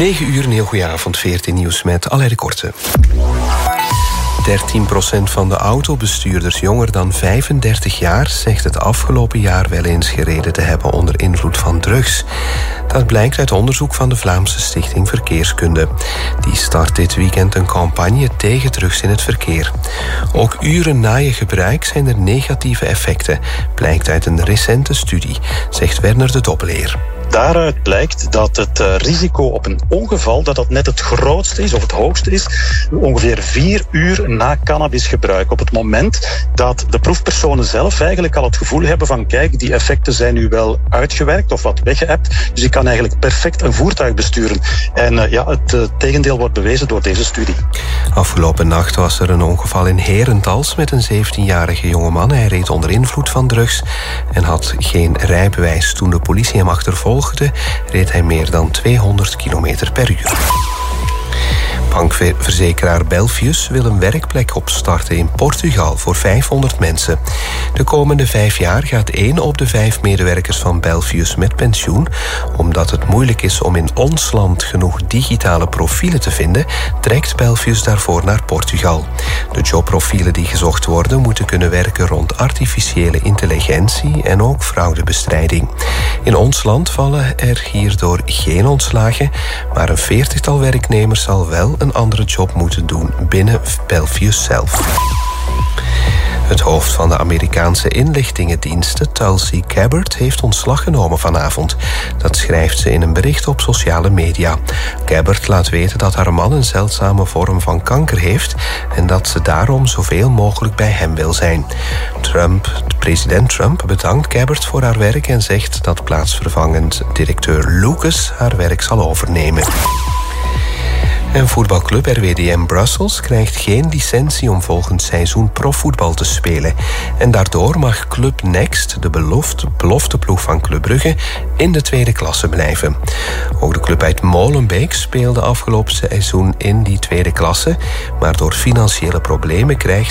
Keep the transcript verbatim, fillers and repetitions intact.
negen uur, een heel goede avond, veertien nieuws met Alain de Korte. dertien procent van de autobestuurders jonger dan vijfendertig jaar zegt het afgelopen jaar wel eens gereden te hebben onder invloed van drugs. Dat blijkt uit onderzoek van de Vlaamse Stichting Verkeerskunde. Die start dit weekend een campagne tegen drugs in het verkeer. Ook uren na je gebruik zijn er negatieve effecten, blijkt uit een recente studie, zegt Werner de Doppeleer. Daaruit blijkt dat het uh, risico op een ongeval dat dat net het grootste is of het hoogste is, ongeveer vier uur na cannabisgebruik. Op het moment dat de proefpersonen zelf eigenlijk al het gevoel hebben van kijk, die effecten zijn nu wel uitgewerkt of wat weggeëpt, dus ik kan eigenlijk perfect een voertuig besturen. En uh, ja, het uh, tegendeel wordt bewezen door deze studie. Afgelopen nacht was er een ongeval in Herentals met een zeventienjarige jongeman. Hij reed onder invloed van drugs en had geen rijbewijs. Toen de politie hem achtervolgde, reed hij meer dan tweehonderd kilometer per uur. Bankverzekeraar Belfius wil een werkplek opstarten in Portugal voor vijfhonderd mensen. De komende vijf jaar gaat één op de vijf medewerkers van Belfius met pensioen. Omdat het moeilijk is om in ons land genoeg digitale profielen te vinden, trekt Belfius daarvoor naar Portugal. De jobprofielen die gezocht worden moeten kunnen werken rond artificiële intelligentie en ook fraudebestrijding. In ons land vallen er hierdoor geen ontslagen, maar een veertigtal werknemers zal wel een andere job moeten doen binnen Belfius zelf. Het hoofd van de Amerikaanse inlichtingendiensten, Tulsi Gabbard, heeft ontslag genomen vanavond. Dat schrijft ze in een bericht op sociale media. Gabbard laat weten dat haar man een zeldzame vorm van kanker heeft en dat ze daarom zoveel mogelijk bij hem wil zijn. Trump, president Trump bedankt Gabbard voor haar werk en zegt dat plaatsvervangend directeur Lucas haar werk zal overnemen. En voetbalclub R W D M Brussels krijgt geen licentie om volgend seizoen profvoetbal te spelen. En daardoor mag Club Next, de belofte, belofteploeg van Club Brugge, in de tweede klasse blijven. Ook de club uit Molenbeek speelde afgelopen seizoen in die tweede klasse, maar door financiële problemen krijgt